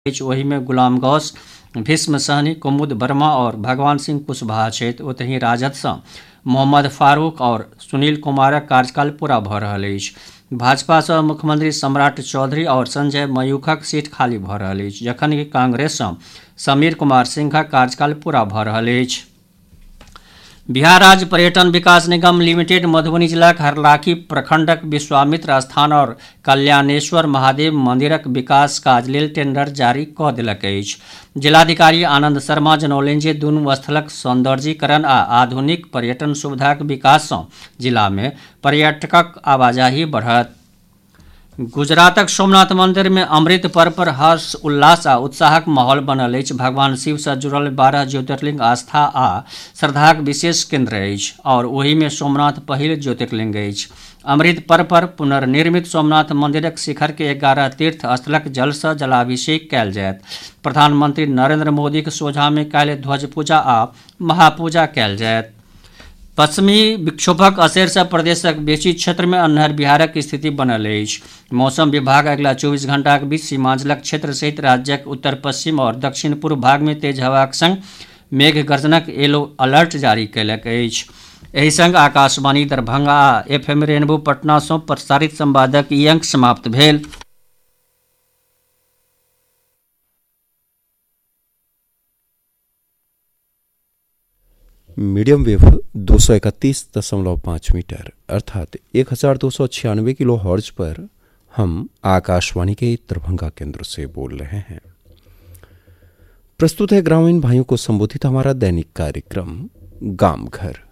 वही में गुलाम गौस, भीष्म सहनी, कुमुद वर्मा और भगवान सिंह कुशवाहा छथि। ओतहि राजद सँ मोहम्मद फारूक और सुनील कुमारक कार्यकाल पूरा भऽ रहल अछि। भाजपा सँ मुख्यमंत्री सम्राट चौधरी और संजय मयूखक सीट खाली भऽ रहल अछि, जखनकि कांग्रेस सँ समीर कुमार सिंहक कार्यकाल पूरा भऽ रहल अछि। बिहार राज्य पर्यटन विकास निगम लिमिटेड मधुबनी जिलाक हरलाखी प्रखंडक विश्वामित्र स्थान और कल्याणेश्वर महादेव मंदिरक विकास काज लेल टेंडर जारी कऽ देलक अछि। जिलाधिकारी आनंद शर्मा जनौलनि जे दुनू स्थलक सौंदर्यीकरण आ आधुनिक पर्यटन सुविधाक विकास सँ जिला मे पर्यटकक आवाजाही बढ़त। गुजरातक सोमनाथ मंदिर में अमृत पर्व पर हर्ष उल्लास आ उत्साहक माहौल बनल अछि। भगवान शिव सँ जुड़ल 12 ज्योतिर्लिंग आस्था आ श्रद्धाक विशेष केंद्र अछि और ओहि में सोमनाथ पहिल ज्योतिर्लिंग अछि। अमृत पर्व पर पुनर्निर्मित सोमनाथ मंदिरक शिखर के 11 तीर्थ स्थलक जल सँ जलाभिषेक कयल जायत। प्रधानमंत्री नरेंद्र मोदीक सोझा में काल्हि ध्वज पूजा आ महापूजा कयल जायत। पश्चिमी विक्षोभक असर सँ प्रदेशक बेसी क्षेत्र में अन्हर बिहारक स्थिति बनल अछि। मौसम विभाग अगिला 24 घंटाक बीच सीमांचलक क्षेत्र सहित राज्यक उत्तर पश्चिम और दक्षिण पूर्व भाग में तेज हवाक संग मेघ गर्जनक येलो अलर्ट जारी कयलक अछि। एहि संग आकाशवाणी दरभंगा आ FM रेनबो पटना सँ प्रसारित संवादक ई अंक समाप्त भेल। मीडियम वेव 231.5 मीटर अर्थात 1296 किलो हर्ट्ज पर हम आकाशवाणी के दरभंगा केंद्र से बोल रहे हैं। प्रस्तुत है ग्रामीण भाइयों को संबोधित हमारा दैनिक कार्यक्रम गांव घर।